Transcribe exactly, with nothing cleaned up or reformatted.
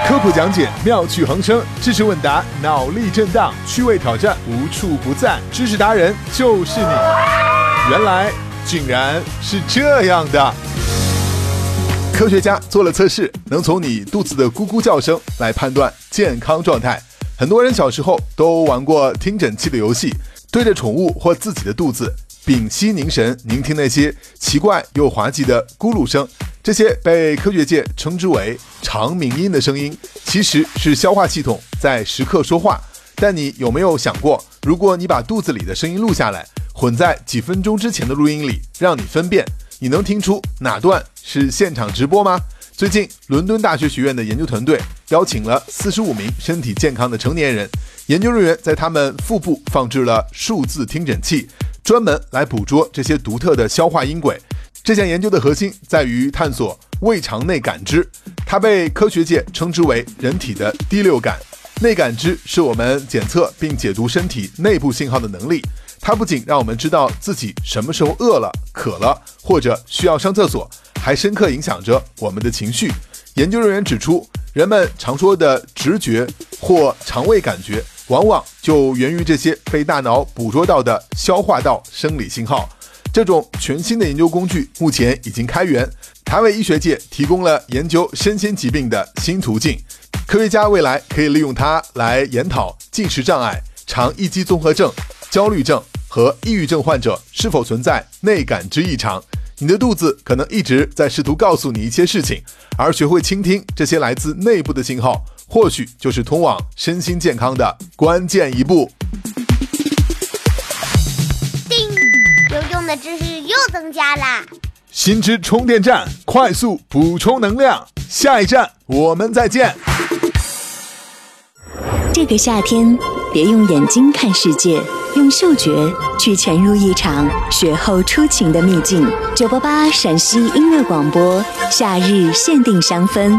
科普讲解，妙趣横生，知识问答，脑力震荡，趣味挑战，无处不在。知识达人就是你。原来竟然是这样的。科学家做了测试，能从你肚子的咕咕叫声来判断健康状态。很多人小时候都玩过听诊器的游戏，对着宠物或自己的肚子屏息凝神，聆听那些奇怪又滑稽的咕噜声。这些被科学界称之为长鸣音的声音，其实是消化系统在时刻说话。但你有没有想过，如果你把肚子里的声音录下来，混在几分钟之前的录音里，让你分辨，你能听出哪段是现场直播吗？最近，伦敦大学学院的研究团队邀请了四十五名身体健康的成年人，研究人员在他们腹部放置了数字听诊器，专门来捕捉这些独特的消化音轨。这项研究的核心在于探索胃肠内感知，它被科学界称之为人体的第六感。内感知是我们检测并解读身体内部信号的能力，它不仅让我们知道自己什么时候饿了、渴了或者需要上厕所，还深刻影响着我们的情绪。研究人员指出，人们常说的直觉或肠胃感觉，往往就源于这些被大脑捕捉到的消化道生理信号。这种全新的研究工具目前已经开源，它为医学界提供了研究身心疾病的新途径。科学家未来可以利用它来研讨进食障碍、肠易激综合症、焦虑症和抑郁症患者是否存在内感知异常。你的肚子可能一直在试图告诉你一些事情，而学会倾听这些来自内部的信号，或许就是通往身心健康的关键一步。 有用的知识又增加啦！ 新知充电站，快速补充能量。下一站我们再见。 这个夏天，别用眼睛看世界，用嗅觉去潜入一场雪后初晴的秘境。九八八陕西音乐广播夏日限定香氛。